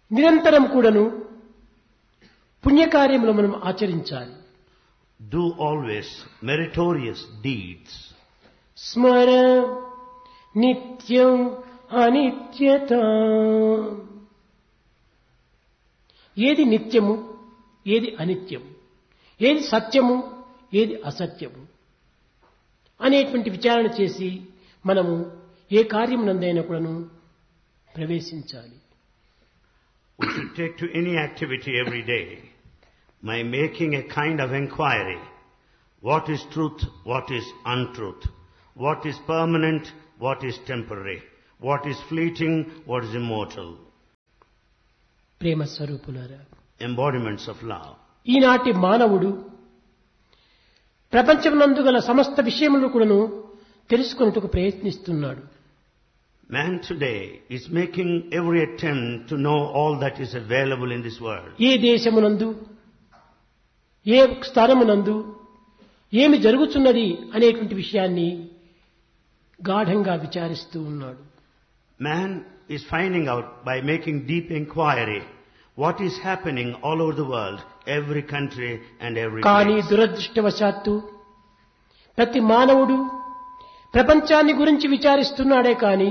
నిరంతరం కూడాను పుణ్యకార్యములు మనం ఆచరించాలి. Do always meritorious deeds. స్మర నిత్యం అనిత్యత. ఏది నిత్యము, ఏది అనిత్యము, ఏది సత్యము, ఏది అసత్యము అనేటువంటి విచారణ చేసి మనము ఏ కార్యమునందైనా కూడాను ప్రవేశించాలి. We should take to any activity every day by making a kind of inquiry. What is truth? What is untruth? What is permanent? What is temporary? What is fleeting? What is immortal? ప్రేమ స్వరూపులారా, Embodiments of love. ఈనాటి మానవుడు ప్రపంచమునందు గల సమస్త విషయములను కూడాను తెలుసుకొనుటకు ప్రయత్నిస్తున్నాడు. Man today is making every attempt to know all that is available in this world. ఏ దేశమునందు, ఏ స్థానమునందు ఏమి జరుగుతున్నది అనేటువంటి విషయాన్ని గాఢంగా విచారిస్తూ ఉన్నాడు. Man is finding out by making deep inquiry what is happening all over the world, every country and every కానీ place. దురదృష్టవశాత్తు ప్రతి మానవుడు ప్రపంచాన్ని గురించి విచారిస్తున్నాడే కానీ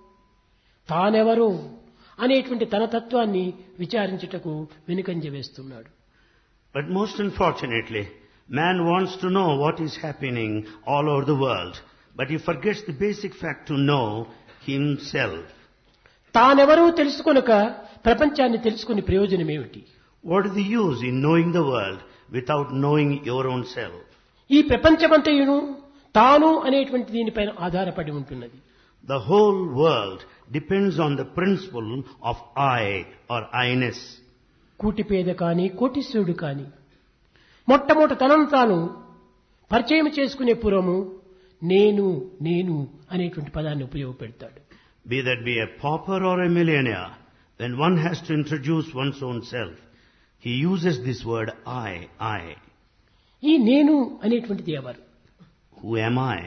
తానెవరో అనేటువంటి తన తత్వాన్ని విచారించుటకు వెనుకంజ వేస్తున్నాడు. But most unfortunately, man wants to know what is happening all over the world, but he forgets the basic fact to know himself. తానెవరూ తెలుసుకొనక ప్రపంచాన్ని తెలుసుకునే ప్రయోజనం ఏమిటి? What is the use in knowing the world without knowing your own self? ఈ ప్రపంచమంతయును తాను అనేటువంటి దీనిపైన ఆధారపడి ఉంటున్నది. The whole world depends on the principle of I or I-ness. కూటిపేద కానీ కోటీశ్వరుడు కానీ మొట్టమొదట తనను తాను పరిచయం చేసుకునే పూర్వము నేను నేను అనేటువంటి పదాన్ని ఉపయోగపెడతాడు. Be that be a pauper or a millionaire, when one has to introduce one's own self, he uses this word I. ఈ నేను అనేటువంటిది ఎవరు? Who am I?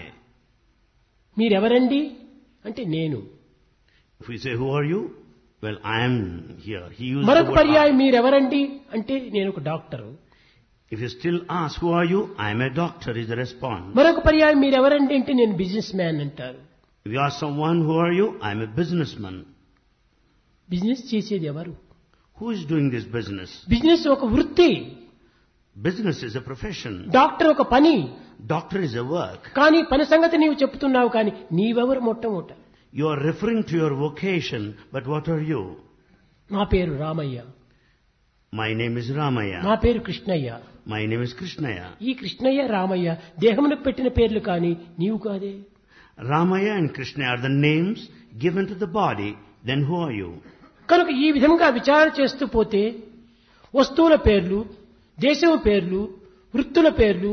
మీరెవరండి అంటే నేను. If we say, who are you? Well, I am here. He uses the మరొక word పర్యాయం I. మీరెవరండి అంటే నేను ఒక doctor. If you still ask, who are you? I am a doctor is the response. మరొక పర్యాయం మీరెవరండి అంటే నేను బిజినెస్ మ్యాన్ అంటారు. If you ask someone, who are you? I am a businessman. Business చేసేది ఎవరు? Who is doing this business? Business ఒక వృత్తి, Business is a profession. Doctor ఒక పని. Doctor is a work. కానీ పని సంగతి నీవు చెప్తున్నావు, కానీ నీవెవరు మొట్టమొదట? You are referring to your vocation, but what are you? నా పేరు Ramayya, My name is Ramaya. నా పేరు Krishnaiah. My name is Krishnaya. ఈ కృష్ణయ్య రామయ్య దేహమునకు పెట్టిన పేర్లు కానీ నీవు కాదే. Ramaya and Krishna are the names given to the body. Then who are you? కనుక ఈ విధంగా విచారణ చేస్తూ పోతే వస్తువుల పేర్లు, దేశం పేర్లు, వృత్తుల పేర్లు,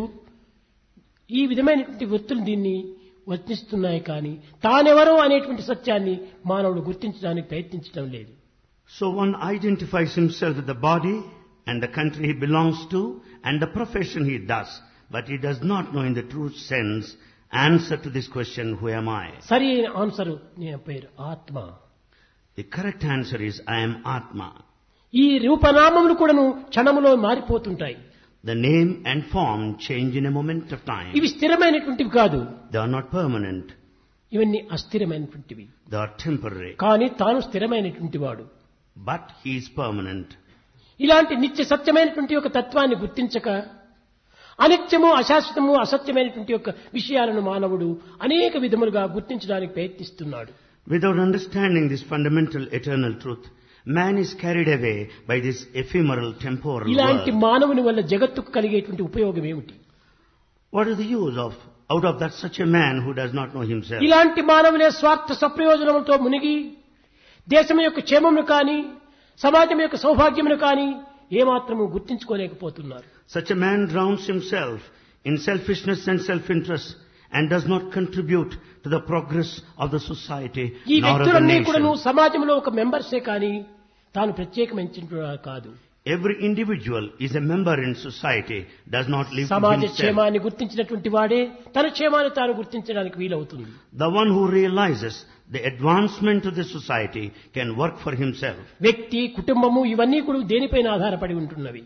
ఈ విధమైనటువంటి వృత్తులు దీన్ని వర్తిస్తున్నాయి. కానీ తానెవరో అనేటువంటి సత్యాన్ని మానవుడు గుర్తించడానికి ప్రయత్నించడం లేదు. So one identifies himself with the body and the country he belongs to and the profession he does, but he does not know in the true sense answer to this question, who am I? సరి అయిన answer నేను పేరు ఆత్మ. The correct answer is, I am Atma. ఈ రూపనామములు కూడాను క్షణములో మారిపోతుంటాయి. The name and form change in a moment of time. ఇవి స్థిరమైనటువంటివి కాదు, They are not permanent. ఇవన్నీ అస్థిరమైనటువంటివి. They are temporary. కానీ తాను స్థిరమైనటువంటి వాడు. But he is permanent. ఇలాంటి నిత్య సత్యమైనటువంటి ఒక తత్వాన్ని గుర్తించక అనిత్యము, అశాశ్వతము, అసత్యమైనటువంటి యొక్క విషయాలను మానవుడు అనేక విధములుగా గుర్తించడానికి ప్రయత్నిస్తున్నాడు. Without understanding this fundamental eternal truth, man is carried away by this ephemeral temporal ఇలాంటి world. మానవుని వల్ల జగత్తుకు కలిగేటువంటి ఉపయోగం ఏమిటి? What is the use of out of that such a man who does not know himself? ఇలాంటి మానవులే స్వార్థ సప్రయోజనములతో మునిగి దేశం యొక్క క్షేమమును కానీ సమాజం యొక్క సౌభాగ్యమును కానీ ఏమాత్రము గుర్తించుకోలేకపోతున్నారు. Such a man drowns himself in selfishness and self-interest and does not contribute to the progress of the society ఈ nor of the వ్యక్తులన్నీ కూడాను nation. సమాజంలో ఒక మెంబర్సే కానీ తాను ప్రత్యేకమైన కాదు. Every individual is a member in society, does not live for సమాజ himself. క్షేమాన్ని గుర్తించినటువంటి వాడే తన క్షేమాన్ని తాను గుర్తించడానికి వీలవుతుంది. The one who realizes the advancement of the society, can work for himself. వ్యక్తి, కుటుంబము ఇవన్నీ కూడా దేనిపైన ఆధారపడి ఉంటున్నవి?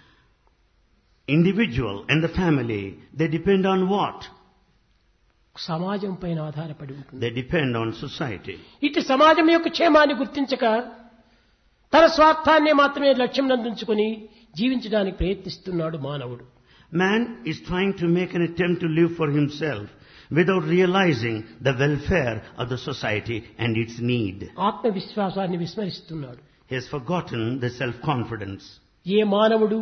Individual and the family, they depend on what? సమాజం పైన ఆధారపడి ఉంటుంది. They depend on society. ఇటు సమాజం యొక్క క్షేమాన్ని గుర్తించక తన స్వార్థాన్ని మాత్రమే లక్ష్యం నందుంచుకొని జీవించడానికి ప్రయత్నిస్తున్నాడు మానవుడు. Man is trying to make an attempt to live for himself without realizing the welfare of the society and its need. ఆత్మవిశ్వాసాన్ని విస్మరిస్తున్నాడు. He has forgotten the self-confidence. ఏ మానవుడు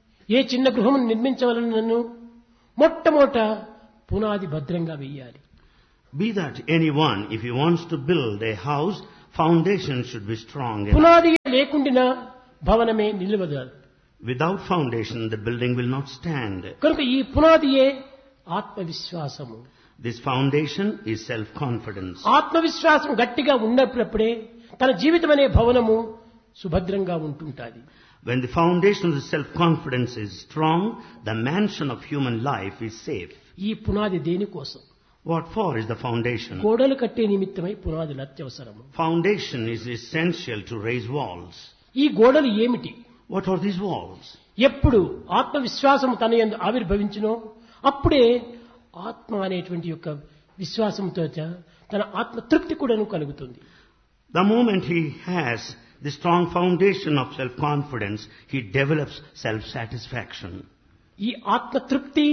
ఏ చిన్న గృహం నిర్మించవలనను మొట్టమొదట పునాది భద్రంగా వేయాలి. Be that anyone, if he wants to build a house, foundation should be strong. పునాది లేకుండా భవనమే నిలవదు. Without foundation, the building will not stand. కనుక ఈ పునాదియే ఆత్మవిశ్వాసము. This foundation is self-confidence. ఆత్మవిశ్వాసం గట్టిగా ఉన్నప్పుడే తన జీవితం అనే భవనము సుభద్రంగా ఉంటుంటుంది. When the foundation of the self-confidence is strong, the mansion of human life is safe. ఈ పునాది దేనికోసం? What for is the foundation? గోడలు కట్టే నిమిత్తమై పునాదులు అత్యవసరము. Foundation is essential to raise walls. ఈ గోడలు ఏమిటి? What are these walls? ఎప్పుడు ఆత్మవిశ్వాసం తన యందు ఆవిర్భవించునో అప్పుడే ఆత్మ అనేటువంటి యొక్క విశ్వాసంతో తన ఆత్మ తృప్తి కూడాను కలుగుతుంది. The moment he has the strong foundation of self-confidence, he develops self-satisfaction. ఈ ఆత్మ తృప్తి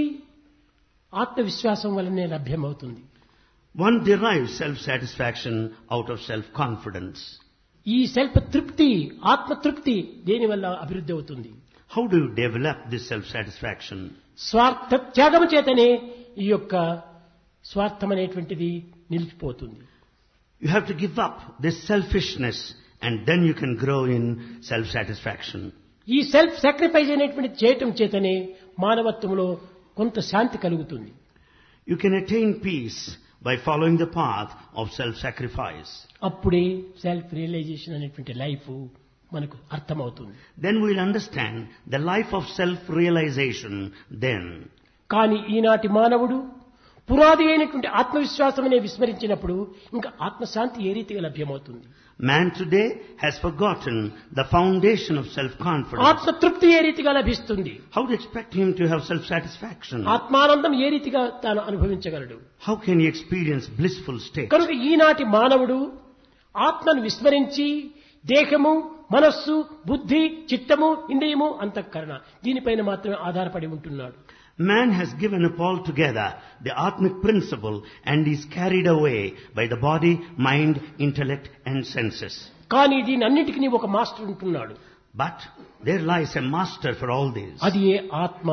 ఆత్మవిశ్వాసం వల్లనే లభ్యమవుతుంది. One derives self-satisfaction out of self-confidence. ఈ సెల్ఫ్ తృప్తి, ఆత్మ తృప్తి దేని వల్ల అభివృద్ధి అవుతుంది? How do you develop this self-satisfaction? స్వార్థ త్యాగం చేతనే ఈ యొక్క స్వార్థం అనేటువంటిది నిలిచిపోతుంది. You have to give up this selfishness and then you can grow in self-satisfaction. ఈ సెల్ఫ్ సాక్రిఫైస్ అనేటువంటిది చేయటం చేతనే మానవత్వంలో కొంత శాంతి కలుగుతుంది. You can attain peace by following the path of self-sacrifice. అప్పుడే సెల్ఫ్ రియలైజేషన్ అనేటువంటి లైఫ్ మనకు అర్థమవుతుంది. Then we will understand the life of self-realization then. కానీ ఈనాటి మానవుడు పునాది అయినటువంటి ఆత్మవిశ్వాసమనే విస్మరించినప్పుడు ఇంకా ఆత్మశాంతి ఏ రీతిగా లభ్యమవుతుంది? Man today has forgotten the foundation of self-confidence. ఆత్మతృప్తి ఏ రీతిగా లభిస్తుంది? How to expect him to have self-satisfaction? ఆత్మానందం ఏ రీతిగా తాను అనుభవించగలడు? How can he experience blissful state? కనుక ఈనాటి మానవుడు ఆత్మను విస్మరించి దేహము, మనస్సు, బుద్ధి, చిత్తము, ఇంద్రియము, అంతఃకరణ దీనిపైన మాత్రమే ఆధారపడి ఉంటున్నాడు. Man has given up altogether the Atmic principle and is carried away by the body, mind, intellect and senses. కానీ దీని అన్నిటికీ ఒక మాస్టర్ ఉంటున్నాడు. But there lies a master for all this. అది ఏ ఆత్మ.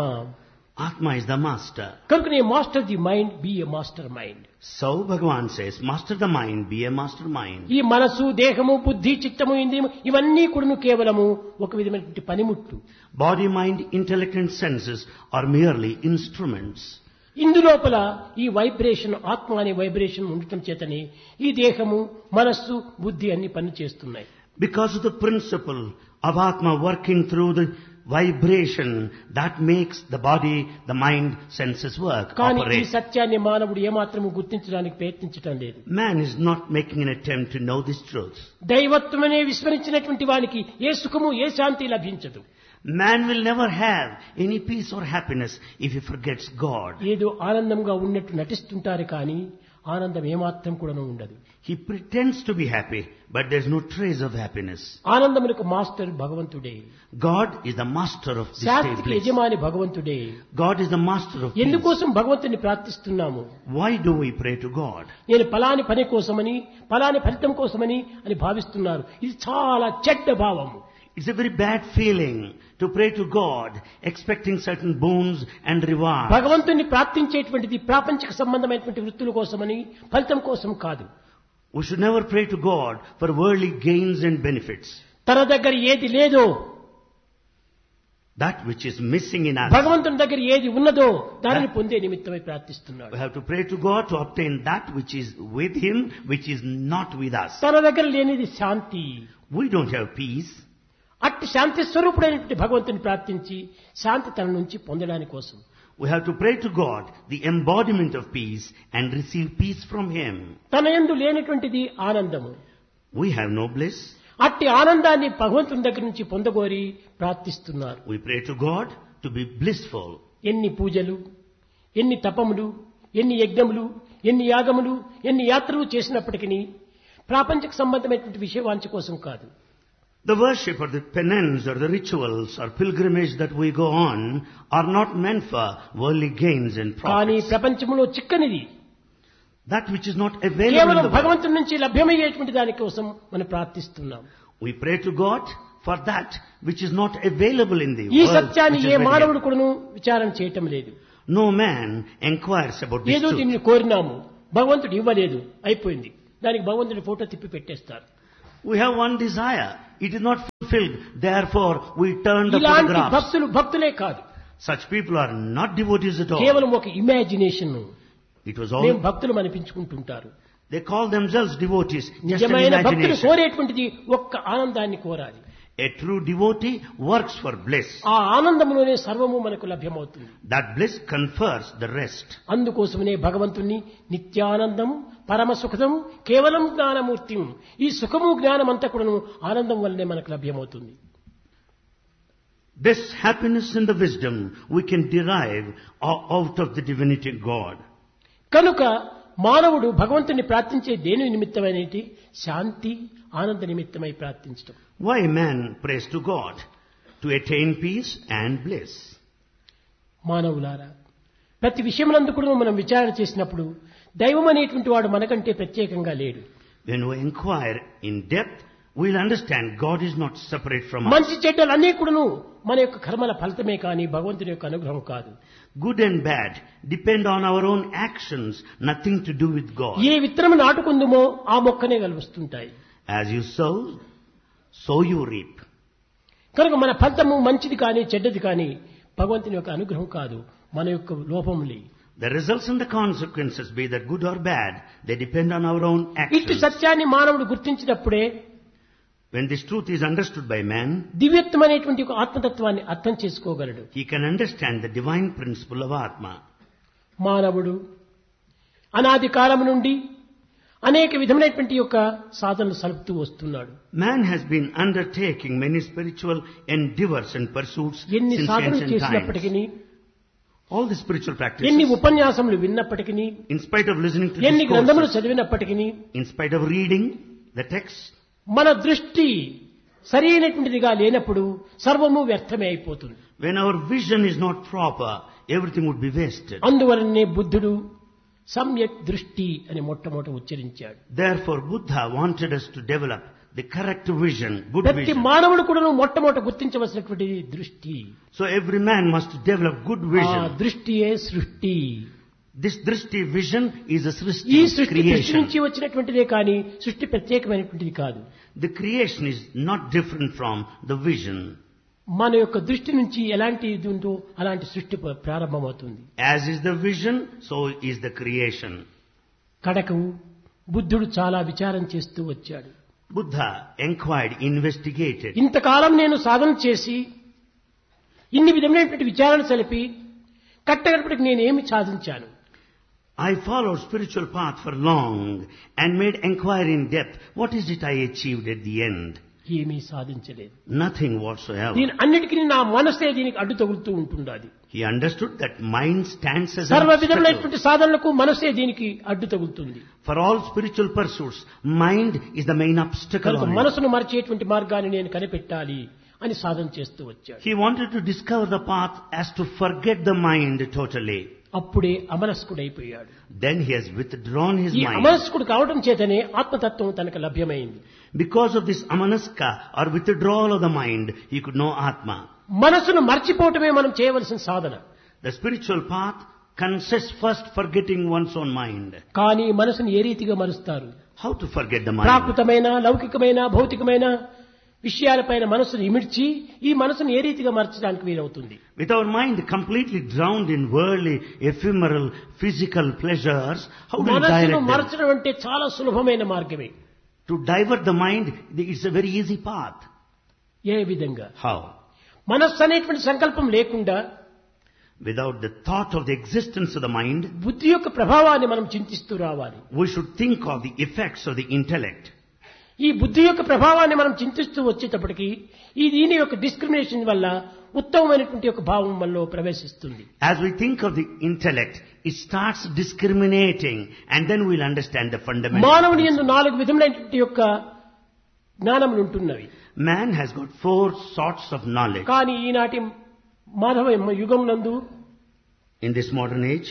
Atma is the master. కనుకనే master the mind, B A master mind. So Bhagavan says, master the mind, be a master mind. ఈ మనసు, దేహము, బుద్ధి, చిత్తము, ఇంద్రియము ఇవన్నీ కూడాను కేవలము ఒక విధమైనటువంటి పనిముట్లు. Body, mind, intellect and senses are merely instruments. ఇందులోపల ఈ వైబ్రేషన్, ఆత్మ అనే వైబ్రేషన్ ఉండటం చేతనే ఈ దేహము, మనస్సు, బుద్ధి అన్ని పని చేస్తున్నాయి. Because of the principle of Atma working through the vibration that makes the body, the mind, senses work, కానీ ఈ operate. సత్యాన్ని మానవుడు ఏమాత్రము గుర్తించడానికి ప్రయత్నించడం లేదు. Man is not making an attempt to know this truth. దైవత్వమనే విస్మరించినటువంటి వానికి ఏ సుఖము, ఏ శాంతి లభించదు. Man will never have any peace or happiness if he forgets God. ఏదో ఆనందంగా ఉన్నట్టు నటిస్తుంటారు కానీ ఆనందం ఏమాత్రం కూడాను ఉండదు. He pretends to be happy, but there is no trace of happiness. ఆనందములకు master భగవంతుడే. God is the master of this state శాంతికి bliss. యజమాని భగవంతుడే. God is the master of peace. ఎందుకోసం భగవంతుని ప్రార్థిస్తున్నాము? Why do we pray to God? నేను ఫలాని పని కోసమని, ఫలాని ఫలితం కోసమని అని భావిస్తున్నారు. ఇది చాలా చెడ్డ భావము. It's a very bad feeling to pray to God, expecting certain boons and rewards. భగవంతుని ప్రార్థించేటువంటిది ప్రాపంచిక సంబంధమైనటువంటి వృత్తుల కోసమని, ఫలితం కోసం కాదు. We should never pray to God for worldly gains and benefits. తన దగ్గర ఏది లేదో, That which is missing in us. భగవంతుని దగ్గర ఏది ఉన్నదో దానిని పొందే నిమిత్తమై ప్రార్థిస్తున్నాడు. We have to pray to God to obtain that which is with Him, which is not with us. తన దగ్గర లేనిది శాంతి. We don't have peace. అట్టి శాంతి స్వరూపుడైనటువంటి భగవంతుని ప్రార్థించి శాంతి తన నుంచి పొందడానికి కోసం. We have to pray to God, the embodiment of peace, and receive peace from Him. తన యందు లేనటువంటిది ఆనందము. We have no bliss. అట్టి ఆనందాన్ని భగవంతుని దగ్గర నుంచి పొందగోరి ప్రార్థిస్తున్నారు. We pray to God to be blissful. ఎన్ని పూజలు, ఎన్ని తపములు, ఎన్ని యజ్ఞములు, ఎన్ని యాగములు, ఎన్ని యాత్రలు చేసినప్పటికీ ప్రాపంచిక సంబంధమైనటువంటి విషయవాంఛ కోసం కాదు. The worship or the penance or the rituals or pilgrimage that we go on are not meant for worldly gains and కానీ profits. ప్రపంచంలో చిక్కనిది That which is not available in కేవలం the world. భగవంతుని నుంచి లభ్యమయ్యేటువంటి దాని కోసం మనం ప్రార్థిస్తున్నాం. We pray to God for that which is not available in the ఈ world. సత్యాన్ని which is ఏ very మానవుడు limited. కూడాను విచారణ చేయటం లేదు. No man inquires about this ఏదో truth. దీన్ని కోరినాము, భగవంతుడు ఇవ్వలేదు, అయిపోయింది. దానికి భగవంతుడి ఫోటో తిప్పి పెట్టేస్తారు. We have one desire. It is not fulfilled. Therefore, we turn the ఇలాంటి photographs. భక్తులు భక్తులే కాదు, Such people are not devotees at all. కేవలం ఒక ఇమాజినేషన్. It was మేము all. భక్తులు అనిపించుకుంటుంటారు. They call themselves devotees. Just an నిజమైన భక్తులు imagination. కోరేటువంటిది ఒక్క ఆనందాన్ని కోరాలి. A true devotee works for bliss. ఆ ఆనందములోనే సర్వము మనకు లభ్యమవుతుంది. That bliss confers the rest. అందుకోసమనే భగవంతుణ్ణి నిత్యానందం, పరమ సుఖదం, కేవలం జ్ఞానమూర్తిం, ఈ సుఖము జ్ఞానం అంతా కూడాను ఆనందం వల్లనే మనకు లభ్యమవుతుంది. This happiness and the wisdom we can derive out of the divinity God. కనుక మానవుడు భగవంతుని ప్రార్థించే దేని నిమిత్తమైనటి శాంతి, ఆనంద నిమిత్తమై ప్రార్థించడం. Why man prays to God? To attain peace and bliss. మానవులారా, ప్రతి విషయమునందు కూడా మనం విచారణ చేసినప్పుడు దైవం అనేటువంటి వాడు మనకంటే ప్రత్యేకంగా లేడు. When we inquire in depth, we'll understand God is not separate from us. మంచి చెడ్డలు అన్నీ కూడాను మన యొక్క కర్మల ఫలితమే కానీ భగవంతుని యొక్క అనుగ్రహం కాదు. Good and bad depend on our own actions, nothing to do with God. ఏ విత్తనం నాటుకుందుమో ఆ మొక్కనే కలుస్తుంటాయి. As you sow, so you reap. కనుక మన ఫలితము మంచిది కానీ చెడ్డది కానీ భగవంతుని యొక్క అనుగ్రహం కాదు, మన యొక్క లోపములే. The results and the consequences, be that good or bad, they depend on our own ఇట్టి actions. సత్యాన్ని మానవుడు గుర్తించినప్పుడే When this truth is understood by man, దివ్యత్వమైనటువంటి ఒక ఆత్మతత్వాన్ని అర్థం చేసుకోగలడు. he can understand the divine principle of Atma. మానవుడు అనాది కాలం నుండి అనేక విధమైనటువంటి యొక్క సాధనలు సలుపుతూ వస్తున్నాడు. Man has been undertaking many spiritual endeavors and pursuits ఎన్ని since సాధనలు ancient times. చేసినప్పటికీ, All the spiritual ఎన్ని practices, ఉపన్యాసములు విన్నప్పటికీ, in spite of listening to ఎన్ని గ్రంథములు discourses, చదివినప్పటికీ, in spite of reading the text, మన దృష్టి సరి అయినటువంటిదిగా లేనప్పుడు సర్వము వ్యర్థమే అయిపోతుంది. when our vision is not proper, everything would be wasted. అందువలనే బుద్ధుడు సమ్యక్ దృష్టి అని మొట్టమొదట ఉచ్చరించాడు. Therefore, Buddha wanted us to develop the correct vision, good ప్రతి vision. మానవుడు కూడా మొట్టమొదట గుర్తించవలసినటువంటిది దృష్టి. So every man must develop good ఆ vision. దృష్టియే సృష్టి. This drishti vision is a ఈ srishti, సృష్టి దృష్టి creation. నుంచి వచ్చినటువంటిదే కానీ సృష్టి ప్రత్యేకమైనటువంటిది కాదు. The creation is not different from the vision. మన యొక్క దృష్టి నుంచి ఎలాంటి ఇది ఉందో అలాంటి సృష్టి ప్రారంభమవుతుంది. As is the vision, so is the creation. కడకు బుద్ధుడు చాలా విచారం చేస్తూ వచ్చాడు. Buddha inquired, investigated. ఇంతకాలం నేను సాధన చేసి ఇన్ని విధమైనటువంటి విచారణ సలిపి కట్టగడపటికి నేనేమి సాధించాను? I followed spiritual path for long and made inquiry in depth. What is it I achieved at the end? ఏమీ సాధించలేదు. Nothing whatsoever. దీని అన్నిటికీ నా మనసే దీనికి అడ్డు తగులుతూ ఉంటున్నది. He understood that mind stands as an సర్వ obstacle. విధములైనటువంటి సాధనలకు మనసే దీనికి అడ్డు తగులుతుంది. For all spiritual pursuits, mind is the main obstacle కనుక on it. మనసును మరిచేటువంటి మార్గాన్ని నేను కనిపెట్టాలి అని సాధన చేస్తూ వచ్చాడు. He wanted to discover the path as to forget the mind totally. అప్పుడే అమనస్కుడైపోయాడు. Then he has withdrawn his ఈ mind. అమనస్కుడు కావడం చేతనే ఆత్మతత్వం తనకు లభ్యమైంది. Because of this amanaska or withdrawal of the mind, he could know Atma. మనసును మర్చిపోవటమే మనం చేయవలసిన సాధన. The spiritual path consists first forgetting one's own mind. కానీ మనసును ఏ రీతిగా మరుస్తారు? How to forget the mind? ప్రాకృతమైన, లౌకికమైన, భౌతికమైన విషయాలపైన మనసును ఇమిడ్చి ఈ మనసును ఏ రీతిగా మర్చడానికి వీలవుతుంది? With our mind completely drowned in worldly, ephemeral, physical pleasures, how do we మనసును direct them? మరచడం అంటే చాలా సులభమైన మార్గమే. To divert the mind, it's a very easy path. ఏ విధంగా? How? మనస్సు అనేటువంటి సంకల్పం లేకుండా Without the thought of the existence of the mind, బుద్ధి యొక్క ప్రభావాన్ని మనం చింతిస్తూ రావాలి. we should think of the effects of the intellect. ఈ బుద్ధి యొక్క ప్రభావాన్ని మనం చింతిస్తూ వచ్చేటప్పటికి ఈ దీని యొక్క డిస్క్రిమినేషన్ వల్ల ఉత్తమమైనటువంటి ఒక భావం మనలో ప్రవేశిస్తుంది. As we think of the intellect, it starts discriminating, and then we'll understand the fundamental. మానవుని యందు 4 విధములైనటువంటి యొక్క జ్ఞానములు ఉంటున్నవి. Man has got 4 sorts of knowledge. కానీ ఈనాటి మానవ యుగం నందు In this modern age,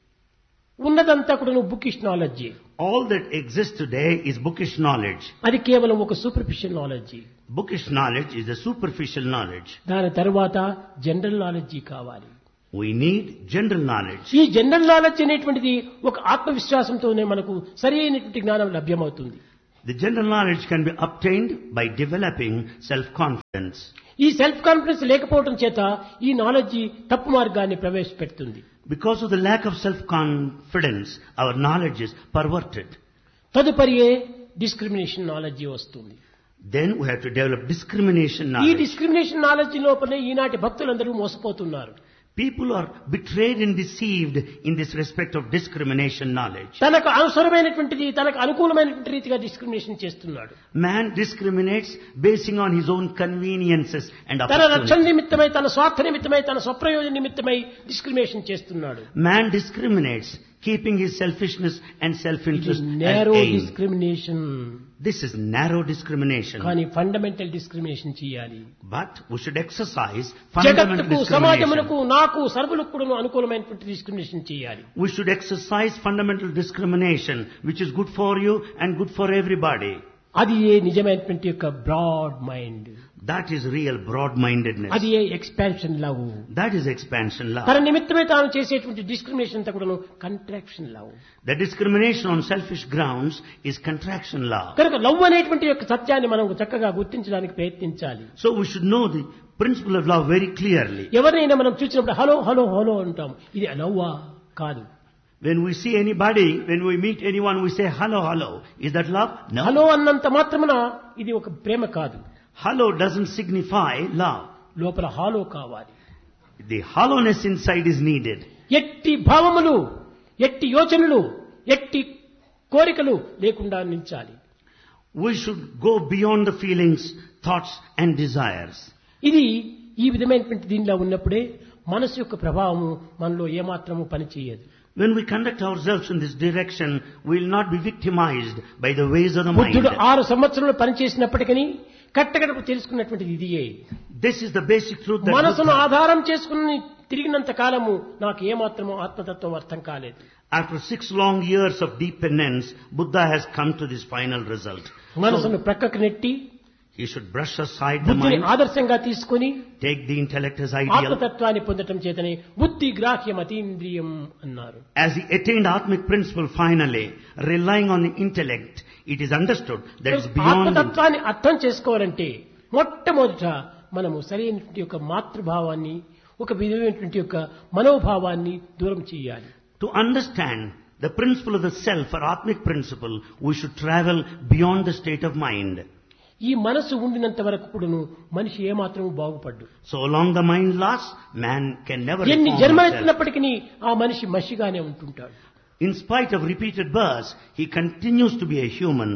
ఉన్నదంతా కూడా bookish knowledge. all that exists today is bookish knowledge. అది కేవలం ఒక superficial knowledge. Bookish knowledge is a superficial knowledge. దాని తర్వాత జనరల్ నాలెడ్జి కావాలి. We need general knowledge. ఈ జనరల్ నాలెడ్జ్ అనేటువంటిది ఒక ఆత్మవిశ్వాసంతోనే మనకు సరైనటువంటి జ్ఞానం లభ్యమవుతుంది. The general knowledge can be obtained by developing self-confidence. ఈ సెల్ఫ్ కాన్ఫిడెన్స్ లేకపోవడం చేత ఈ నాలెడ్జి తప్పు మార్గాన్ని ప్రవేశపెడుతుంది. Because of the lack of self-confidence, our knowledge is perverted. తదుపరియే discrimination knowledge వస్తుంది. Then we have to develop discrimination ఈ knowledge. డిస్క్రిమినేషన్ నాలెడ్జి లోపలే ఈనాటి భక్తులందరూ మోసపోతున్నారు. People are betrayed and deceived in this respect of discrimination knowledge. తనకు అవసరమైనటువంటిది తనకు అనుకూలమైనటువంటి రీతిగా discrimination చేస్తున్నాడు. Man discriminates basing on his own conveniences and తన రక్షణ opportunities. నిమిత్తమై తన స్వార్థ నిమిత్తమై తన స్వప్రయోజన నిమిత్తమై డిస్క్రిమినేషన్ చేస్తున్నాడు. Man discriminates, keeping his selfishness and self-interest as narrow aim. Discrimination. This is narrow discrimination. కానీ ఫండమెంటల్ డిస్క్రిమినేషన్ చేయాలి. But we should exercise fundamental జగత్తుకు discrimination. సమాజమునకు నాకు సర్వులకు కూడా అనుకూలమైనటువంటి డిస్క్రిమినేషన్ చేయాలి. We should exercise fundamental discrimination, which is good for you and good for everybody. అది ఏ నిజమైనటువంటి యొక్క broad mind. That is real broad-mindedness. అది ఏ expansion love. That is expansion love. తన నిమిత్తమే తాను చేసేటువంటి డిస్క్రిమినేషన్ అంతా కూడా contraction love. The discrimination on selfish grounds is contraction love. కనుక లవ్ అనేటువంటి యొక్క సత్యాన్ని మనం చక్కగా గుర్తించడానికి ప్రయత్నించాలి. So we should know the principle of love very clearly. ఎవరైనా మనం చూసినప్పుడు హలో హలో హలో అంటాం. ఇది లవ్వా? కాదు. When we see anybody, when we meet anyone, we say hello, hello. Is that love? No. Hello అన్నంత మాత్రమున ఇది ఒక ప్రేమ కాదు. Hello doesn't signify love. లోపల హాలో కావాలి. The hollowness inside is needed. ఎట్టి భావములు, ఎట్టి యోచనలు, ఎట్టి కోరికలు లేకుండా నిలిచాలి. We should go beyond the feelings, thoughts and desires. ఇది ఈ విధమైనటువంటి దీనిలో ఉన్నప్పుడే మనసు యొక్క ప్రభావము మనలో ఏమాత్రము పనిచేయదు. When we conduct ourselves in this direction, we will not be victimized by the ways of the mind. బుద్ధుడు 6 సంవత్సరాలు పనిచేసినప్పటికీ కట్టకడపు తెలుసుకున్నటువంటిది ఇదియే. This is the basic truth that మనసును Buddha, ఆధారం చేసుకుని తిరిగినంత కాలము నాకు ఏమాత్రము ఆత్మతత్వం అర్థం కాలేదు. after 6 long years of deep penance, Buddha has come to this final result. మనసును ప్రక్కకు నెట్టి He should brush aside the బుద్ధిని mind, ఆదర్శంగా తీసుకుని take the intellect as ideal. ఆత్మతత్వాన్ని పొందటం చేతనే బుద్ధి గ్రాహ్యం అతీంద్రియం అన్నారు. As he attained Atmic principle finally, relying on the intellect, it is understood that it's beyond the ఆత్మతత్వాన్ని అర్థం చేసుకోవాలంటే మొట్టమొదట మనము సరైనటువంటి యొక్క మాతృభావాన్ని, ఒక విధమైనటువంటి యొక్క మనోభావాన్ని దూరం చేయాలి. To understand the principle of the self or Atmic principle, we should travel beyond the state of mind. ఈ మనసు ఉండినంత వరకు కూడాను మనిషి ఏమాత్రము బాగుపడ్డు. So long the mind lasts, man can never ఎన్ని reform himself. జన్మలెత్తినప్పటికీ ఆ మనిషి మనిషిగానే ఉంటుంటాడు. In spite of repeated births, he continues to be a human.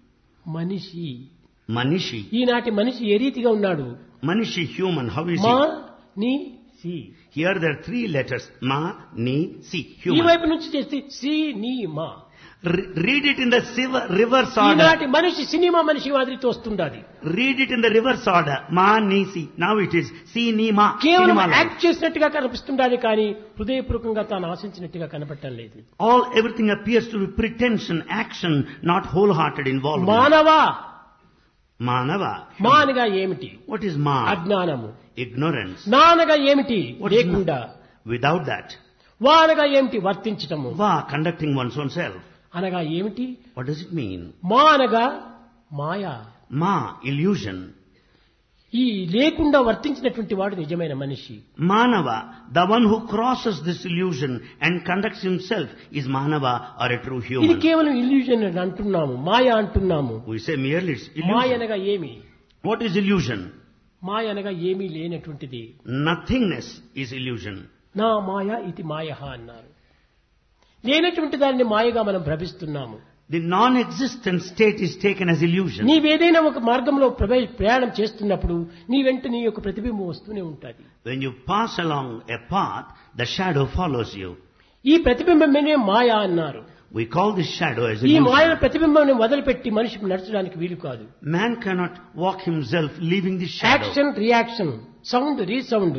మనిషి Manishi. ఈనాటి మనిషి ఏ రీతిగా ఉన్నాడు? Manishi human, how is మా he? ని C. Here there are 3 letters. Ma, ni, si. ఈ Human. వైపు నుంచి చేస్తే సి ని మా. Read it in the reverse order. ఈనాటి మనిషి సినిమా మనిషి మాదిరితో వస్తుండాలి. Read it in the reverse order. Ma, ni, si. Now it is si, ni, ma. కేవలం Cinema యాక్ట్ life. చేసినట్టుగా కనిపిస్తుండాలి కానీ హృదయపూర్వకంగా తాను ఆశించినట్టుగా కనపడటం లేదు. Everything appears to be pretension, action, not wholehearted involvement. మానవ Manava. మా అనగా ఏమిటి? What is ma? అజ్ఞానము. Ignorance. నా అనగా ఏమిటి? What is లేకుండా. Without that. వా అనగా ఏమిటి? వర్తించటము. Va, conducting one's own self. అనగా ఏమిటి? What does it mean? మా అనగా మాయా. Ma, illusion. ఈ లేకుండా వర్తించినటువంటి వాడు నిజమైన మనిషి. Manava, the one who crosses this illusion and conducts himself is Manava or a true ఇది human. కేవలం ఇల్యూజన్ అని అంటున్నాము, మాయ అంటున్నాము. We say merely it's Maya illusion. అనగా ఏమి? What is illusion? మాయ అనగా ఏమీ లేనటువంటిది. Nothingness is illusion. నా మాయ ఇది మాయ అన్నారు. లేనటువంటి దానిని మాయగా మనం భ్రమిస్తున్నాము. The non-existent state is taken as illusion. నీవేదైనా ఒక మార్గంలో ప్రయాణం చేస్తున్నప్పుడు నీ వెంట నీ యొక్క ప్రతిబింబం వస్తూనే ఉంటుంది. When you pass along a path, the shadow follows you. ఈ ప్రతిబింబమే మాయ అన్నారు. We call this shadow as ఈ illusion. మాయ ప్రతిబింబాన్ని వదిలిపెట్టి మనిషి నడచడానికి వీలు కాదు. Man cannot walk himself leaving this shadow. Action reaction, sound resound,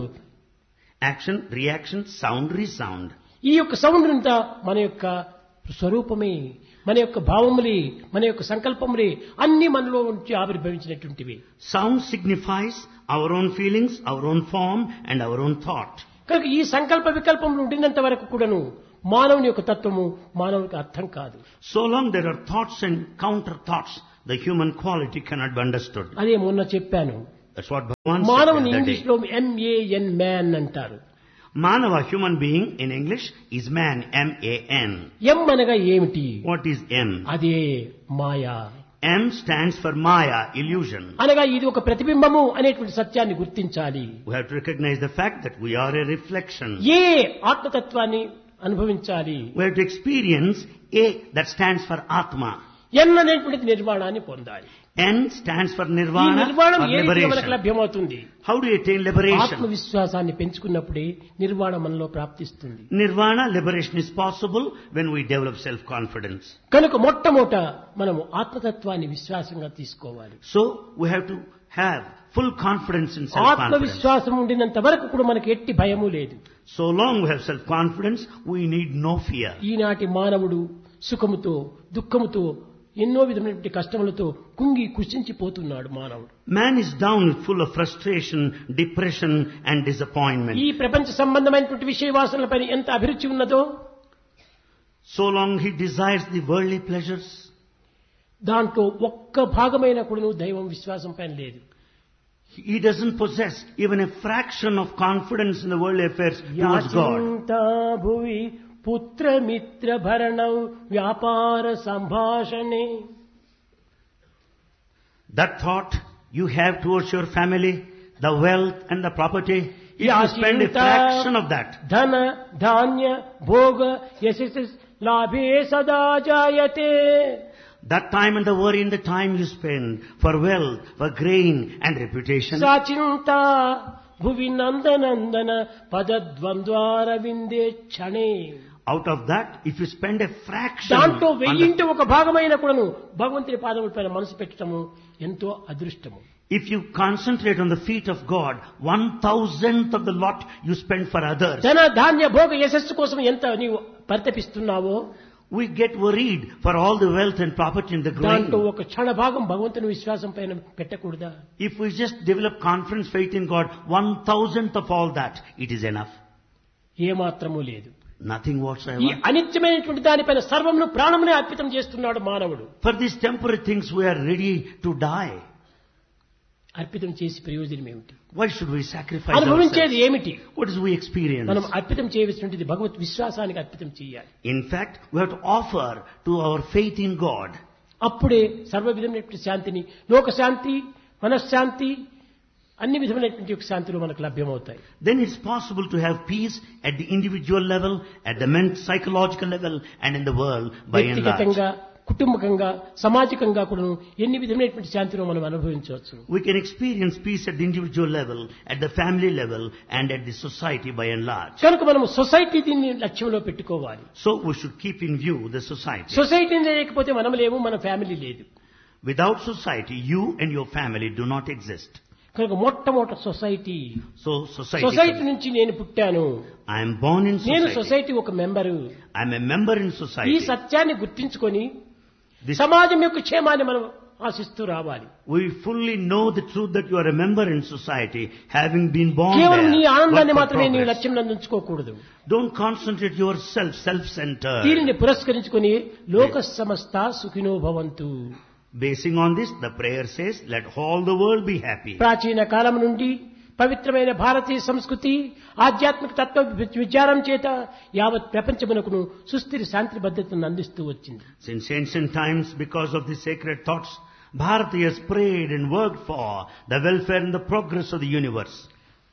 Action, reaction, sound, resound. ఈ యొక్క sound అంతా మన యొక్క స్వరూపమే, మన యొక్క భావములే, మన యొక్క సంకల్పములే అన్ని మనలో ఉంచి ఆవిర్భవించినటువంటివి. Sound signifies our own feelings, our own form and our own thought. కనుక ఈ సంకల్ప వికల్పములు ఉండినంత వరకు కూడాను మానవుని యొక్క తత్వము మానవునికి అర్థం కాదు. So long there are thoughts and counter thoughts, the human quality cannot be understood. అదే మొన్న చెప్పాను. That's what Bhagavan said మానవుని that ఇంగ్లీష్ day. లో MAN మ్యాన్ అంటారు. Manava, human being, in English, is man, M-A-N. ఎం అనగా ఏమిటి? What is M? అదే మాయా. M stands for Maya, illusion. అనగా ఇది ఒక ప్రతిబింబము అనేటువంటి సత్యాన్ని గుర్తించాలి. We have to recognize the fact that we are a reflection. ఏ ఆత్మతత్వాన్ని అనుభవించాలి. We have to experience A, that stands for Atma. ఎన్ అనేటువంటిది నిర్వాణాన్ని పొందాలి. N stands for ఈ Nirvana నిర్వాణం or ఏ రీతిగా మనకు liberation. లభ్యమవుతుంది? How do you attain liberation? ఆత్మవిశ్వాసాన్ని పెంచుకున్నప్పుడే నిర్వాణం మనలో ప్రాప్తిస్తుంది. Nirvana, liberation is possible when we develop self-confidence. కనుక మొట్టమొదట మనము ఆత్మతత్వాన్ని విశ్వాసంగా తీసుకోవాలి. So, we have to have full confidence in self-confidence. ఆత్మవిశ్వాసం ఉండినంత వరకు కూడా మనకి ఎట్టి భయము లేదు. So long we have self-confidence, we need no fear. ఈనాటి మానవుడు సుఖముతో దుఃఖముతో ఎన్నో విధమైనటువంటి కష్టములతో కుంగి కుషించిపోతున్నాడు మానవుడు. Man is down, full of frustration, depression and disappointment. ఈ ప్రపంచ సంబంధమైనటువంటి విషయ వాసనలపై ఎంత అభిరుచి ఉన్నదో, So long he desires the worldly pleasures. దాంట్లో ఒక్క భాగమైన కూడా దైవం విశ్వాసం పైన లేదు. He doesn't possess even a fraction of confidence in the worldly affairs towards God. యాచింతా భువి పుత్రమిత్ర భరణం వ్యాపార సంభాషణే. That thought you have towards your family, the wealth and the property, if you spend a fraction of that, ధన ధాన్య భోగ యశస్ లాభే సదా జాయతే. that time and the worry and the time you spend for wealth, for gain and reputation, సాచింత Bhuvi నందనందన పదద్వంద్వార విందే క్షణే. out of that, if you spend a fraction దాంట్లో on the, వెయ్యింటి ఒక భాగమైన కూడాను భగవంతుని పాదముల పైన మనసు పెట్టడము ఎంతో అదృష్టము. if you concentrate on the feet of God, 1,000th of the lot you spend for others, ధన ధాన్య భోగ యశస్సు కోసం ఎంత నీవు పరితపిస్తున్నావో we get worried for all the wealth and property in the దాంట్లో grain. ఒక క్షణ భాగం భగవంతుని విశ్వాసం పైన పెట్టకూడదా? If we just develop confidence, faith in God, 1,000th of all that, it is enough. ఏమాత్రము లేదు. Nothing ఈ whatsoever. అనిత్యమైనటువంటి దానిపైన సర్వమును ప్రాణమునే అర్పితం చేస్తున్నాడు మానవుడు. For these temporary things we are ready to die. అర్పితం చేసి ప్రయోజనం ఏమిటి? Why should we sacrifice అనుభవించేది ourselves? ఏమిటి? What is we experience? మనం అర్పితం చేయవలసినది భగవత్ విశ్వాసానికి అర్పితం చేయాలి. In fact, we have to offer to our faith in God. అప్పుడే సర్వ విధమైనటువంటి శాంతిని, లోక శాంతి, మనశ్శాంతి, అన్ని విధమైనటువంటి యొక్క శాంతులు మనకు లభ్యమవుతాయి. Then it's possible to have peace at the individual level, at the psychological level and in the world by and large. వ్యక్తిగతంగా, కుటుంబకంగా, సామాజికంగా కూడా ఎన్ని విధమైనటువంటి శాంతిని మనం అనుభవించవచ్చు. We can experience peace at the individual level, at the family level and at the society by and large. కనుక మనం సొసైటీ దీన్ని లక్ష్యంలో పెట్టుకోవాలి. So we should keep in view the society. Society లేకపోతే మనం లేము, మన ఫ్యామిలీ లేదు. Without society, you and your family do not exist. కనుక మొట్టమొదటి సొసైటీ. So సొసైటీ నుంచి నేను పుట్టాను, I am born in నేను society. సొసైటీ ఒక member. I am a member in ఈ society. సత్యాన్ని గుర్తించుకొని This, సమాజం యొక్క క్షేమాన్ని మనం ఆశిస్తూ రావాలి. we fully know the truth that you are a member in society, having been born కేవలం నీ there. ఆనందాన్ని work for మాత్రమే నీ progress. లక్ష్యం నందించుకోకూడదు. Don't concentrate yourself, self-centered. దీనిని పురస్కరించుకొని లోక సమస్త సుఖినో భవంతు. Basing on this, the prayer says, let all the world be happy. ప్రాచీన కాలం నుండి పవిత్రమైన భారతీయ సంస్కృతి ఆధ్యాత్మిక తత్వ విచారం చేత యావత్ ప్రపంచమునకును సుస్థిర శాంతి భద్రతను అందిస్తూ వచ్చింది. Since ancient times, because of the sacred thoughts, Bharati has prayed and worked for the welfare and the progress of the universe.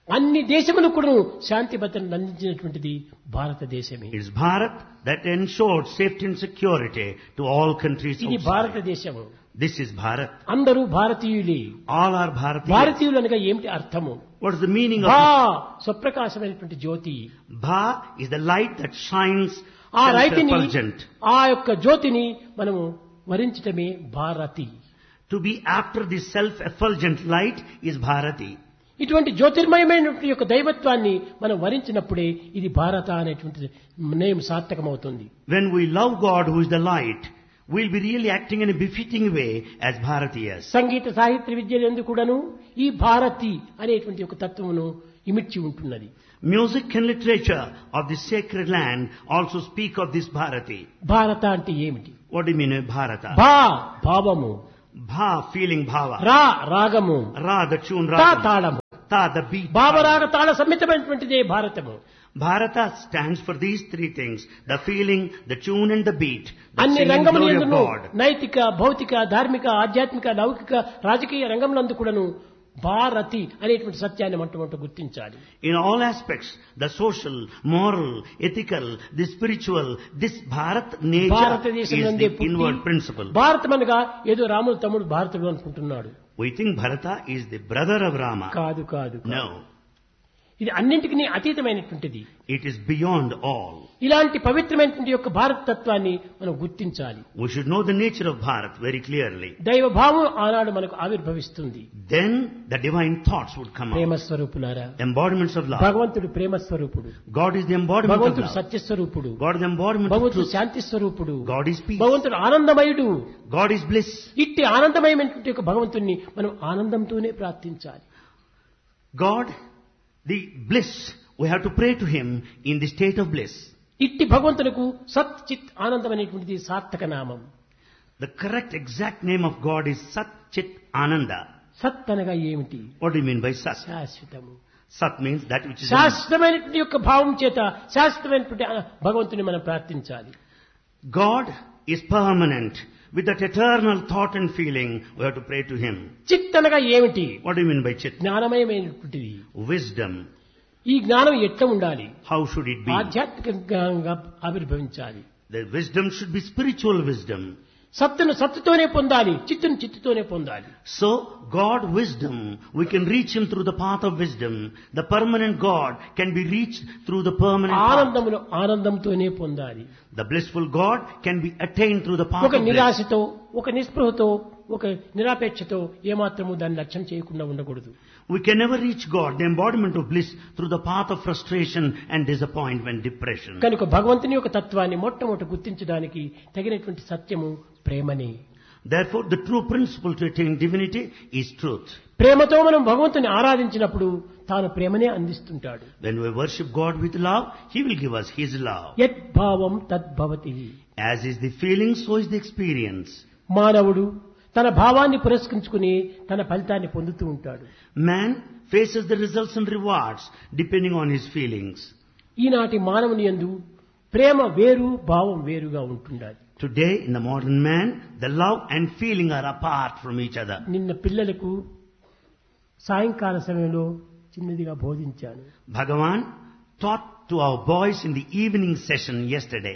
అన్ని దేశములు కూడా శాంతి భద్రతను అందించినటువంటిది భారతదేశమే. It is Bharat that ensured safety and security to all countries ఇది outside. భారతదేశము. This is Bharat. అందరూ భారతీయులే. All are Bharatiyas. భారతీయులు అనగా ఏమిటి అర్థము? What is the meaning భా of స్వప్రకాశమైనటువంటి Jyothi. Bha is the light that shines ఆ రైతిని self-effulgent. ఆ యొక్క జ్యోతిని మనము వరించటమే Bharati. To be after this self-effulgent light is Bharati. ఇటువంటి జ్యోతిర్మయమైనటువంటి యొక్క దైవత్వాన్ని మనం వరించినప్పుడే ఇది భారత అనేటువంటి name సార్థకమవుతుంది. When we love God who is the light, we'll be really acting in a befitting way as Bharatiyas. సంగీత సాహిత్య విద్యలందు కూడాను ఈ భారతి అనేటువంటి ఒక తత్వమును ఇమిడ్చి ఉంటున్నది. Music and literature of the sacred land also speak of this Bharati. భారత అంటే ఏమిటి? What do you mean by Bharata? భా భావము, Bha, feeling bhava. రా రాగము, Ra, the tune తా ragam. తాళము. Ta, the beat. భావరాగ Tala సమ్మితమైనటువంటిదే Bharatamu. Bharata stands for these three things: the feeling, the tune and the beat. The అన్ని singing రంగముల glory of యందును God. నైతిక, భౌతిక, ధార్మిక, ఆధ్యాత్మిక, లౌకిక, రాజకీయ రంగములందు కూడాను భారతి అనేటువంటి సత్యాన్ని మొట్టమొదట గుర్తించాలి. In all aspects, the social, moral, ethical, the spiritual, this Bharat nature భారతదేశం is నందే the inward principle. భారతం అనగా ఏదో రాముడు తమ్ముడు భారతుడు అనుకుంటున్నాడు. We think Bharata is the brother of Rama. కాదు కాదు. No, ఇది అన్నింటికీ అతీతమైనటువంటిది. it is beyond all. ఇలాంటి పవిత్రమైనటువంటి యొక్క భారత తత్వాన్ని మనం గుర్తించాలి. We should know the nature of Bharat very clearly. దైవ భావం ఆనాడు మనకు ఆవిర్భవిస్తుంది. Then the divine thoughts would come Prema out. స్వరూపులారా, Embodiments of love. భగవంతుడు ప్రేమ స్వరూపుడు, God is the embodiment of భగవంతుడు love. సత్య స్వరూపుడు, God is the embodiment of భగవంతుడు truth. శాంతి స్వరూపుడు, God is peace. భగవంతుడు ఆనందమయుడు. God is bliss. ఇట్టి ఆనందమయమైనటువంటి యొక్క భగవంతుణ్ణి మనం ఆనందంతోనే ప్రార్థించాలి. God, the bliss, we have to pray to Him in the state of bliss. ఇట్టి భగవంతునకు సత్ చిత్ ఆనందం అనేటువంటిది సార్థక నామం. The correct exact name of God is Sat Chit Ananda. సత్ అనగా ఏమిటి? What do you mean by Sat? శాశ్వతము. Sat means that which is శాశ్వతమైనటువంటి యొక్క భావం చేత శాశ్వతమైనటువంటి భగవంతుని మనం ప్రార్థించాలి. God is permanent. With that eternal thought and feeling, we have to pray to Him. చిత్ అనగా ఏమిటి? What do you mean by Chit? జ్ఞానమయమైనటువంటిది. Wisdom. ఈ జ్ఞానం ఎట్లా ఉండాలి? How should it be? ఆధ్యాత్మిక జ్ఞానంగా ఆవిర్భవించాలి. The wisdom should be spiritual wisdom. సత్తును సత్తుతోనే పొందాలి, చిత్తును చిత్తుతోనే పొందాలి. So, God wisdom, we can reach Him through the path of wisdom. The permanent God can be reached through the permanent path. ఆనందమును ఆనందంతోనే పొందాలి. The blissful God can be attained through the path ఒక of bliss. నిరాశతో, ఒక నిస్పృహతో, ఒక నిరాపేక్షతో ఏమాత్రము దాన్ని లక్ష్యం చేయకుండా ఉండకూడదు. We can never reach God, the embodiment of bliss, through the path of frustration and disappointment, depression. కనుక భగవంతుని యొక్క తత్వాన్ని మొట్టమొదట గుర్తించడానికి తగినటువంటి సత్యము ప్రేమని. Therefore, the true principle to attain divinity is truth. ప్రేమతో మనం భగవంతుని ఆరాధించినప్పుడు తాను ప్రేమనే అందిస్తుంటాడు. When we worship God with love, He will give us His love. యత్ భావం తద్భవతి. As is the feeling, so is the experience. మానవుడు తన భావాన్ని పురస్కరించుకుని తన ఫలితాన్ని పొందుతూ ఉంటాడు. Man faces the results and rewards depending on his feelings. ఈనాటి మానవుని యందు ప్రేమ వేరు, భావం వేరుగా ఉంటుండాలి. Today, in the modern man, the love and feeling are apart from each other. నిన్న పిల్లలకు సాయంకాల సమయంలో చిన్నదిగా బోధించాను. Bhagavan taught to our boys in the evening session yesterday.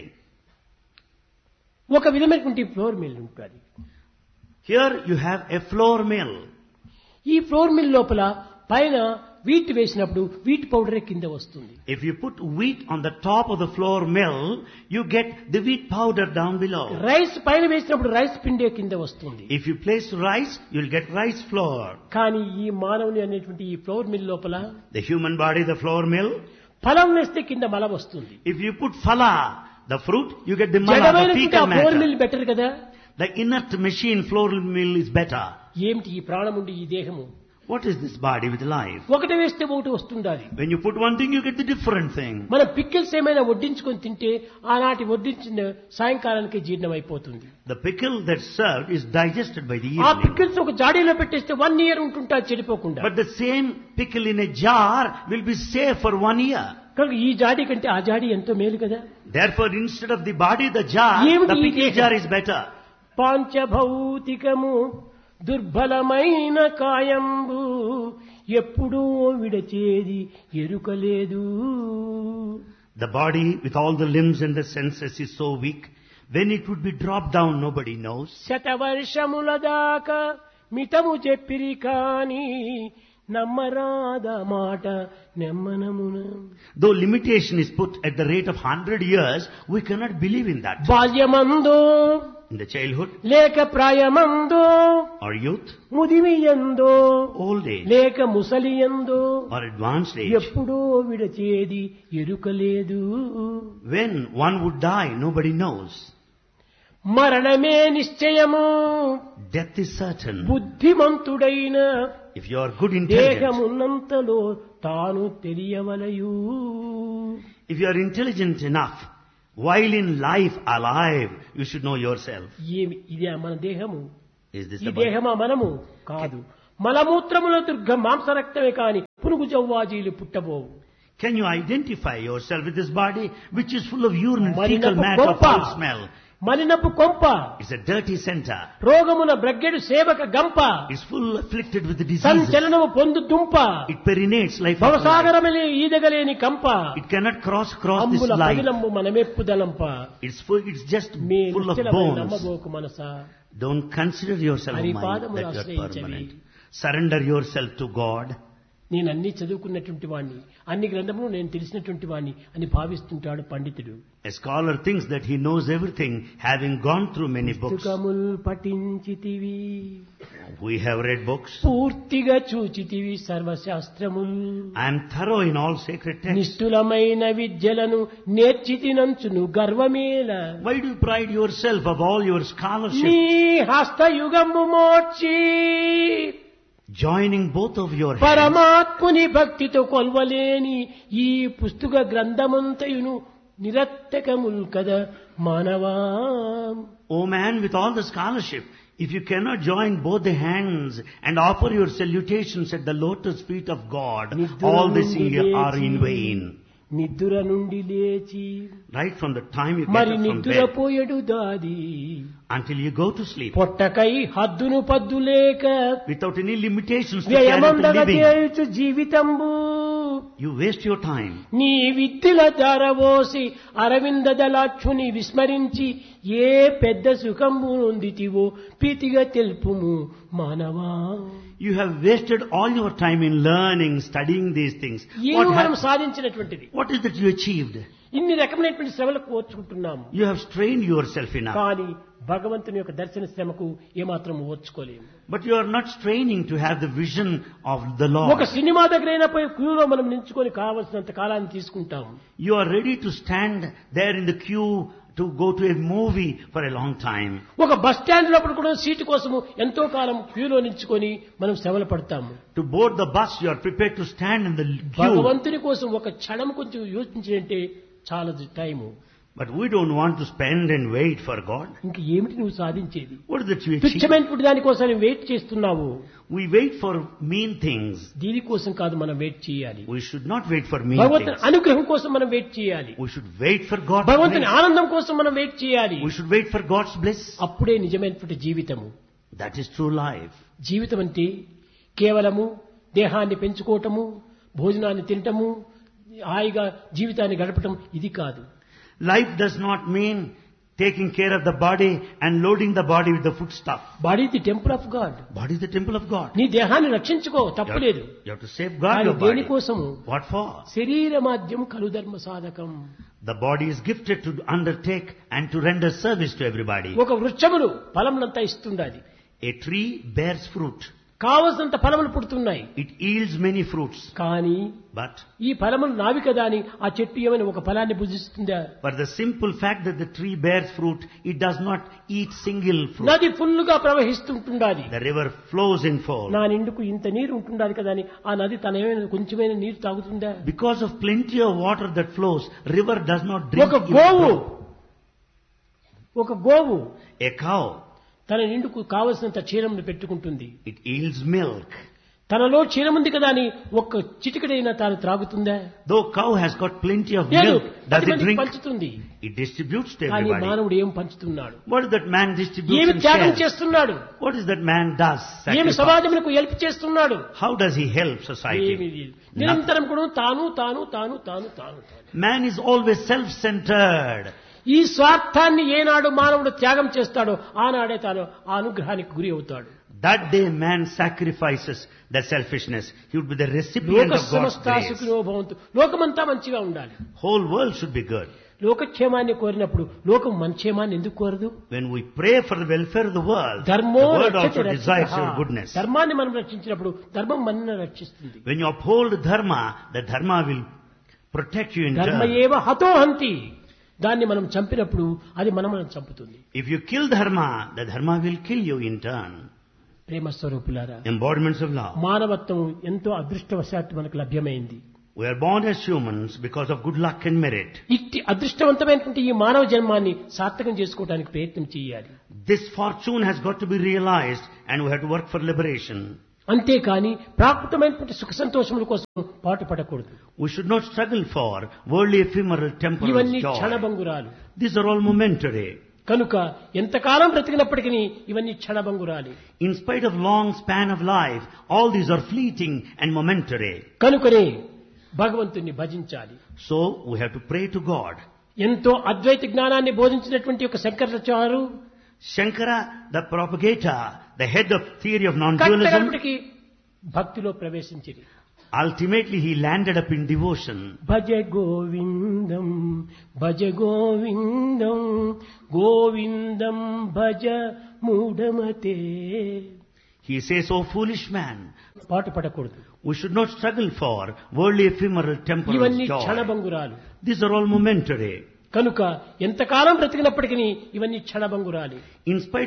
ఒక విధమైనటువంటి ఫ్లోర్ మిల్ ఉంటుంది. Here you have a flour mill. ఈ floor mill లోపల పైన వీట్ వేసినప్పుడు వీట్ పౌడరే కింద వస్తుంది. If you put wheat on the top of the flour mill, you get the wheat powder down below. Rice పైన వేసినప్పుడు rice పిండే కింద వస్తుంది. If you place rice, you'll get rice flour. కానీ ఈ మానవుని అనేటువంటి ఈ ఫ్లోర్ మిల్ లోపల The human body, the flour mill, ఫలం వేస్తే కింద మల వస్తుంది. if you put phala, the fruit, you get the mala, the జడమైనటువంటి ఆ fecal floor matter. Mill better కదా. The inert machine, floral mill, is better. ఏమిటి ఈ ప్రాణముండి ఈ దేహము? What is this body with life? ఒకటి వేస్తే ఒకటి వస్తుండాలి. When you put one thing, you get the different thing. మనం పిక్కిల్స్ ఏమైనా వడ్డించుకొని తింటే ఆనాటి వడ్డించిన సాయంకాలానికి జీర్ణం అయిపోతుంది. The pickle that's served is digested by the ఆ evening. పిక్కిల్స్ ఒక జాడీలో పెట్టేస్తే 1 year ఉంటుంటా చెడిపోకుండా. But the same pickle in a jar will be safe for 1 year. కనుక ఈ జాడీ కంటే ఆ జాడీ ఎంతో మేలు కదా. Therefore, instead of the body, the jar, ఏమిటి the ఈ pickle దేహం? jar is better. పాంచభౌతికము దుర్బలమైన కాయంబు ఎప్పుడూ విడచేది ఎరుకలేదు. The body with all the limbs and the senses is so weak. When it would be dropped down, nobody knows. శతవర్షముల దాకా మితము చెప్పిరి కాని నమ్మరాద మాట నెమ్మనమున. Though limitation is put at the rate of 100 years, we cannot believe in that. బాల్యమందో In the childhood లేక ప్రాయమందో or youth, ముదిమియందో old age లేక ముసలియందో or advanced age, ఎప్పుడో విడచేది ఎరుకలేదు. when one would die, nobody knows. మరణమే నిశ్చయము Death is certain. బుద్ధిమంతుడైన If you are good intelligent, దేహమున్నంతలో తాను తెలియవలయు. if you are intelligent enough, while in life alive, you should know yourself. ఇదే మన దేహము, Is this ఈ the body? దేహమా మనము కాదు. మలమూత్రముల దుర్గ మాంసరక్తమే కాని పునుగు జవ్వాజీలు పుట్టబోవు. Can you identify yourself with this body which is full of urine and fecal మలినపు matter, కొంప, foul smell? మలినపు కొంప, It's a dirty center. రోగమున బ్రగ్గెడు సేవక గంప, It's full afflicted with the diseases. సంచలనము పొందు దుంప, It perinates life after life. భవసాగరమలే ఈదగలేని కంప, It cannot cross this అంబుల life. పగిలంబు మనమెప్పుదలంప. It's just me full of నిశ్చలమైన bones. నమ్మబోకు Manasa. Don't consider yourself Hari mind పాదములు that you are ఆశ్రయించవి. permanent. Surrender yourself to God. నేను అన్ని చదువుకున్నటువంటి వాణ్ణి, అన్ని గ్రంథములు నేను తెలిసినటువంటి వాణ్ణి అని భావిస్తుంటాడు పండితుడు. A scholar thinks that he knows everything, having gone through many books. పుస్తకముల్ పఠించితివి, We have read books. పూర్తిగా చూచితివి సర్వశాస్త్రముల్. I am thorough in all sacred texts. నిష్ఠులమైన విద్యలను నేర్చితినంచును గర్వమేల. Why do you pride yourself of all your scholarship? నీ హస్తయుగము మోర్చి Joining both of your hands. పరమాత్ముని భక్తితో కొల్వలేని ఈ పుస్తక గ్రంథమంతయును నిరత్తకముల్ కదా మానవా. O man with all the scholarship, if you cannot join both the hands and offer your salutations at the lotus feet of God, all this are in vain. నిద్ర నుండి లేచి Right from the time you get మరి up from నిద్ర bed పోయడు దాది, until you go to sleep, పొట్టకై హద్దును పద్దు లేక without any limitations to carry out the వ్యయమందగ living, చేయుచు జీవితంబు. you waste your time. నీ విద్యల ధారవోసి అరవింద దళాక్షుని విస్మరించి ఏ పెద్ద సుఖంబు నొందితివో ప్రీతిగా తెలుపుము మానవా. You have wasted all your time in learning, studying these things. ఏమి మనం సాధించినటువంటిది? What is that you achieved? ఇన్ని రకమైనటువంటి శ్రమలకు ఓర్చుకుంటున్నాము, You have strained yourself enough, కానీ భగవంతుని యొక్క దర్శన శ్రమకు ఏమాత్రం ఓర్చుకోలేము. but you are not straining to have the vision of the ఒక Lord. సినిమా దగ్గరైనా పోయి క్యూలో మనం నించుకొని కావలసినంత కాలాన్ని తీసుకుంటాం. You are ready to stand there in the queue to go to a movie for a long time. ఒక bus stand లోపల కూడా సీటు కోసము ఎంతో కాలం క్యూలో నించుకొని మనం శ్రమలు పడతాము. To board the bus, you are prepared to stand in the queue. భగవంతుని కోసం ఒక క్షణం కొంచెం యోచించాలంటే చాలా time. But we don't want to spend and wait for God. ఇంక ఏమిటి నువ్వు సాధించేది? What is that you achieve? తుచ్చమైనటువంటి దానికోసం వెయిట్ చేస్తున్నావు. We wait for mean things. దీనికోసం కాదు మనం వెయిట్ చేయాలి. We should not wait for mean భగవంతుని things. అనుగ్రహం కోసం మనం వెయిట్ చేయాలి. We should wait for God's భగవంతుని grace. ఆనందం కోసం మనం వెయిట్ చేయాలి. We should wait for God's bliss. అప్పుడే నిజమైనటువంటి జీవితము. That is true life. జీవితం అంటే కేవలము దేహాన్ని పెంచుకోవటము, భోజనాన్ని తినటము, హాయిగా జీవితాన్ని గడపటం ఇది కాదు. Life does not mean taking care of the body and loading the body with the food stuff. Body the temple of God. Body is the temple of God. నీ దేహాన్ని రక్షించుకో, తప్పులేదు. You have to safeguard కానీ your body. దేనికోసము? What for? శరీర మాధ్యం కలు ధర్మ సాధకం. The body is gifted to undertake and to render service to everybody. ఒక వృక్షములు ఫలములంతా ఇస్తుండాది. A tree bears fruit. కావలసినంత ఫలములు పుడుతున్నాయి. It yields many fruits. కానీ But ఈ ఫలములు నావి కదా అని ఆ చెట్టు ఏమైనా ఒక ఫలాన్ని భుజిస్తుందా? for the simple fact that the tree bears fruit, it does not eat single fruit. నది ఫుల్లుగా ప్రవహిస్తుంటుండాది. The river flows in full. నా నిండుకు ఇంత నీరు ఉంటుండాది కదా అని ఆ నది తన ఏమైనా కొంచెమైన నీరు తాగుతుందా? Because of plenty of water that flows, river does not drink. ఒక గోవు A cow, తన నిండుకు కావలసినంత క్షీరమును పెట్టుకుంటుంది. it yields milk. తనలో క్షీరముంది కదా అని ఒక్క చిటికడైనా తాను త్రాగుతుందా? Though cow has got plenty of లేదు, milk, does 10 it మందికి drink? పంచుతుంది. It distributes to కానీ everybody. మానవుడు ఏం పంచుతున్నాడు? What is that man distributes ఏమి and త్యాగం shares? చేస్తున్నాడు? What is that man does? ఏమి Sacrifice. సమాజములకు హెల్ప్ చేస్తున్నాడు? How does he help ఏమి society? లేదు. నిరంతరం కూడా తాను తాను తాను తాను తాను తాను. Man is always self-centered. ఈ స్వార్థాన్ని ఏనాడు మానవుడు త్యాగం చేస్తాడో ఆనాడే తాను ఆ అనుగ్రహానికి గురి అవుతాడు. That day man sacrifices the selfishness. He would be the recipient లోక of God's సమస్త grace. సుఖినో భవంతు. లోకమంతా మంచిగా ఉండాలి. Whole world should be good. లోకక్షేమాన్ని కోరినప్పుడు లోకం మన క్షేమాన్ని ఎందుకు కోరదు? When we pray for the welfare of the world, the ధర్మో world రక్షతి also desires your రక్షితః. goodness. ధర్మాన్ని మనం రక్షించినప్పుడు ధర్మం మనల్ని రక్షిస్తుంది. When you uphold dharma, the dharma will protect you in ధర్మ turn. ఏవ హతో హంతి. దాన్ని మనం చంపినప్పుడు అది మనల్ని చంపుతుంది. If you kill dharma, the dharma will kill you in turn. ప్రేమ స్వరూపులారా, Embodiments of love. మానవత్వం ఎంతో అదృష్టవశాత్తు మనకు లభ్యమైంది. We are born as humans because of good luck and merit. ఇట్టి అదృష్టవంతమైనటువంటి ఈ మానవ జన్మాన్ని సార్థకం చేసుకోవడానికి ప్రయత్నం చేయాలి. This fortune has got to be realized and we have to work for liberation. అంతేకాని ప్రాకృతమైనటువంటి సుఖ సంతోషముల కోసం పాటుపడకూడదు. We should not struggle for worldly ephemeral temporal ఇవన్నీ joy. క్షణభంగురాలు. These are all momentary. కనుక ఎంతకాలం బ్రతికినప్పటికీ ఇవన్నీ క్షణభంగురాలి. In spite of long span of life, all these are fleeting and momentary. కనుకనే భగవంతుణ్ణి భజించాలి. So we have to pray to God. ఎంతో అద్వైత జ్ఞానాన్ని బోధించినటువంటి ఒక శంకరాచార్యులు Shankara, the propagator, the head of theory of non-dualism, కట్టగడపటికి భక్తిలో ప్రవేశించింది. ultimately he landed up in devotion. Bhaja Govindam Bhaja Govindam Govindam Bhaja మూఢమతే. He says, "O foolish man, పాటు పడకూడదు. we should not struggle for worldly ephemeral temporal ఇవన్నీ joy. క్షణభంగురాలు. These are all momentary. కనుక ఎంతకాలం బ్రతికినప్పటికీ ఇవన్నీ క్షణభంగురాలి. In spite